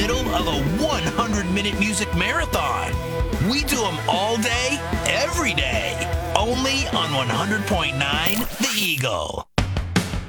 middle of a 100-minute music marathon. We do them all day, every day. Only on 100.9 The Eagle.